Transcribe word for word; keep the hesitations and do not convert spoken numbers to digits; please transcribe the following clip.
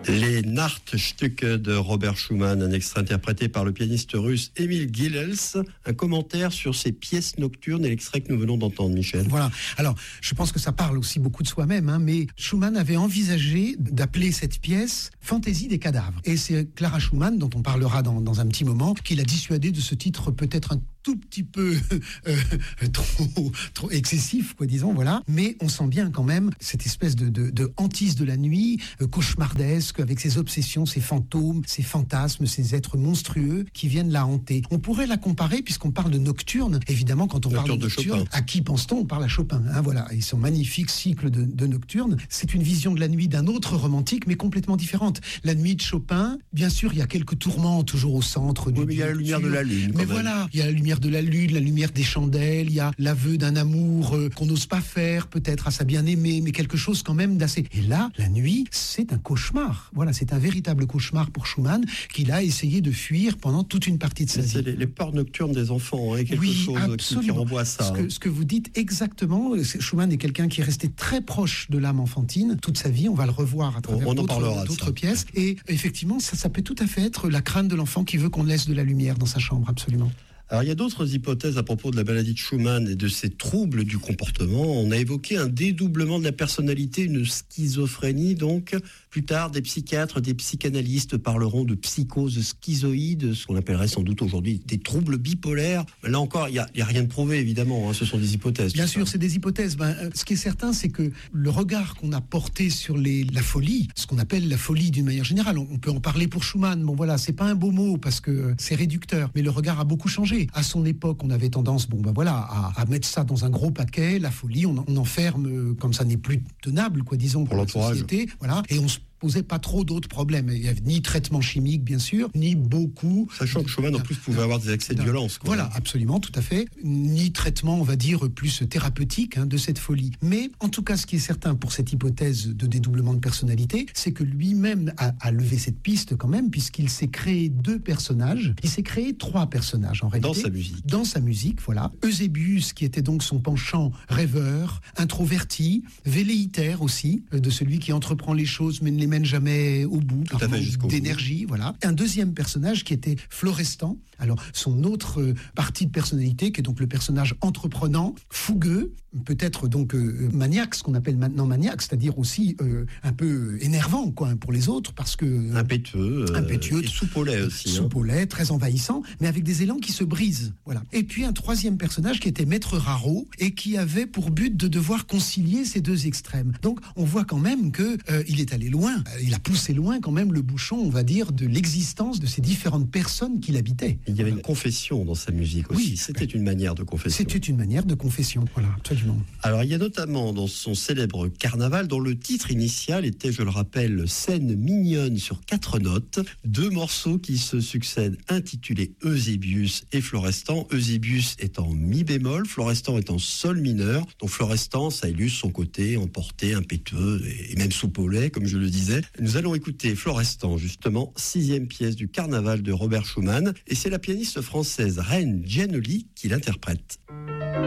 Les Nachtstücke de Robert Schumann, un extrait interprété par le pianiste russe Emil Gilels. Un commentaire sur ces pièces nocturnes et l'extrait que nous venons d'entendre, Michel. Voilà. Alors, je pense que ça parle aussi beaucoup de soi-même, hein, mais Schumann avait envisagé d'appeler cette pièce Fantaisie des cadavres. Et c'est Clara Schumann, dont on parlera dans, dans un petit moment, qui l'a dissuadé de ce titre peut-être un tout petit peu euh, trop, trop excessif, quoi, disons, voilà. Mais on sent bien quand même cette espèce de, de, de hantise de la nuit, euh, cauchemardesque, avec ses obsessions, ses fantômes, ses fantasmes, ces êtres monstrueux qui viennent la hanter. On pourrait la comparer, puisqu'on parle de nocturne, évidemment, quand on Nocturne parle de nocturne, de à qui pense-t-on? On parle à Chopin, hein, voilà. Et son magnifique cycle de, de nocturne, c'est une vision de la nuit d'un autre romantique, mais complètement différente. La nuit de Chopin, bien sûr, il y a quelques tourments toujours au centre du. Oui, mais il y a la lumière de la lune. Mais quand voilà, même. il y a la lumière de la lune, la lumière des chandelles, il y a l'aveu d'un amour euh, qu'on n'ose pas faire, peut-être à sa bien-aimée, mais quelque chose quand même d'assez. Et là, la nuit, c'est un cauchemar. Voilà, c'est un véritable cauchemar pour Schumann, qu'il a essayé de fuir pendant toute une partie de sa Mais vie. c'est les, les peurs nocturnes des enfants, hein, quelque Oui, chose qui, qui renvoie à ça. Ce que, hein. ce que vous dites exactement, Schumann est quelqu'un qui est resté très proche de l'âme enfantine toute sa vie. On va le revoir à travers On- on en d'autres, parlera de d'autres ça. pièces. Et effectivement, ça, ça peut tout à fait être la crainte de l'enfant qui veut qu'on laisse de la lumière dans sa chambre, absolument. Alors, il y a d'autres hypothèses à propos de la maladie de Schumann et de ses troubles du comportement. On a évoqué un dédoublement de la personnalité, une schizophrénie. Donc, plus tard, des psychiatres, des psychanalystes parleront de psychose schizoïde, ce qu'on appellerait sans doute aujourd'hui des troubles bipolaires. Là encore, il n'y a, il y a rien de prouvé, évidemment. Hein, ce sont des hypothèses. Bien tout sûr, ça. c'est des hypothèses. Ben, euh, ce qui est certain, c'est que le regard qu'on a porté sur les, la folie, ce qu'on appelle la folie d'une manière générale, on, on peut en parler pour Schumann. Bon, voilà, c'est pas un beau mot parce que euh, c'est réducteur, mais le regard a beaucoup changé. À son époque, on avait tendance, bon, ben voilà, à, à mettre ça dans un gros paquet, la folie, on, on enferme euh, comme ça n'est plus tenable, quoi, disons, pour, Pour la l'entourage. société, voilà, et on se posait pas trop d'autres problèmes. Il y avait ni traitement chimique, bien sûr, ni beaucoup. Sachant que Schumann, en plus, pouvait avoir des accès de violence. Quoi. Voilà, absolument, tout à fait. Ni traitement, on va dire, plus thérapeutique hein, de cette folie. Mais en tout cas, ce qui est certain pour cette hypothèse de dédoublement de personnalité, c'est que lui-même a, a levé cette piste quand même, puisqu'il s'est créé deux personnages. Il s'est créé trois personnages, en réalité. Dans sa musique. Dans sa musique, voilà. Eusébius, qui était donc son penchant rêveur, introverti, velléitaire aussi, euh, de celui qui entreprend les choses mais ne les mène jamais au bout, Tout à par fait, manque jusqu'au bout. d'énergie, voilà. Un deuxième personnage qui était Florestan. Alors, son autre euh, partie de personnalité, qui est donc le personnage entreprenant, fougueux, peut-être donc euh, maniaque, ce qu'on appelle maintenant maniaque, c'est-à-dire aussi euh, un peu énervant, quoi, pour les autres, parce que... Impétueux. Euh, Impétueux, et soupe au lait aussi. Soupe hein. au lait, très envahissant, mais avec des élans qui se brisent. Voilà. Et puis un troisième personnage qui était Maître Raro et qui avait pour but de devoir concilier ces deux extrêmes. Donc on voit quand même que euh, il est allé loin. Euh, Il a poussé loin quand même le bouchon, on va dire, de l'existence de ces différentes personnes qui l'habitaient. Il y avait une confession dans sa musique aussi. Oui. C'était une manière de confession. C'était une manière de confession. Voilà, absolument. Alors, il y a notamment dans son célèbre Carnaval, dont le titre initial était, je le rappelle, Scène mignonne sur quatre notes, deux morceaux qui se succèdent intitulés Eusébius et Florestan. Eusébius est en mi bémol, Florestan est en sol mineur. Donc Florestan, ça illustre son côté emporté, impétueux et même soupe au lait, comme je le disais. Nous allons écouter Florestan, justement, sixième pièce du Carnaval de Robert Schumann, et c'est la pianiste française Reine Giannoli qui l'interprète.